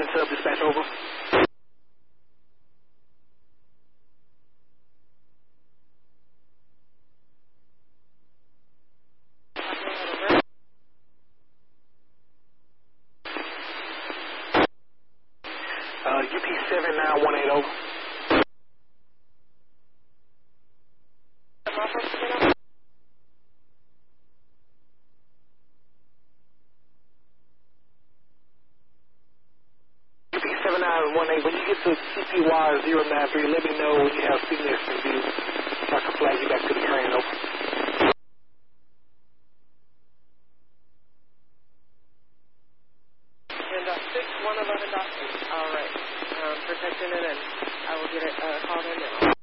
Twin Sub dispatch over. UP 7918 over. UP 7918, when you get to CPY 093, let me know when you have signals in view so I can flag you back to the train over. And 6111.2. All right. Protecting it, and I will get it called in now.